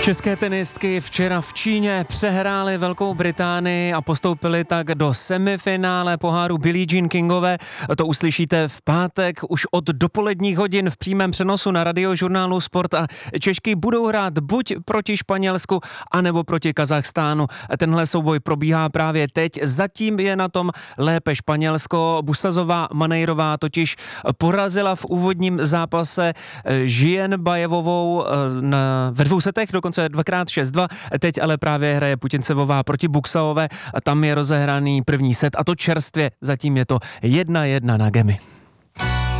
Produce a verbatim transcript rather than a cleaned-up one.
České tenistky včera v Číně přehrály Velkou Británii a postoupily tak do semifinále poháru Billie Jean Kingové. To uslyšíte v pátek už od dopoledních hodin v přímém přenosu na Radiožurnálu Sport a Češky budou hrát buď proti Španělsku, anebo proti Kazachstánu. Tenhle souboj probíhá právě teď. Zatím je na tom lépe Španělsko. Busazová Manejrová totiž porazila v úvodním zápase Žienbajevovou na, ve dvou setech, dokonce dvakrát šest dva, teď ale právě hraje Putincevová proti Buksaové a tam je rozehraný první set a to čerstvě, zatím je to jedna jedna na gemy.